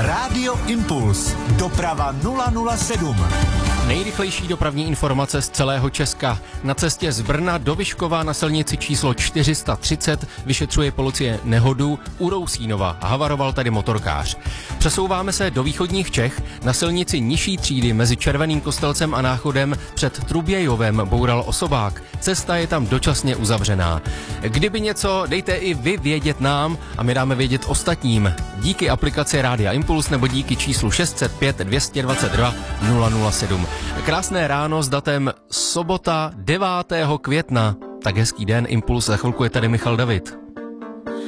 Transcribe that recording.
Rádio Impuls. Doprava 007. Nejrychlejší dopravní informace z celého Česka. Na cestě z Brna do Vyškova na silnici číslo 430 vyšetřuje policie nehodu u Rousínova. Havaroval tady motorkář. Přesouváme se do východních Čech. Na silnici nižší třídy mezi Červeným Kostelcem a Náchodem před Trubějovem boural osobák. Cesta je tam dočasně uzavřená. Kdyby něco, dejte i vy vědět nám a my dáme vědět ostatním. Díky aplikaci Rádia Impuls nebo díky číslu 605 222 007. Krásné ráno s datem sobota 9. května. Tak hezký den, Impuls, za chvilku je tady Michal David.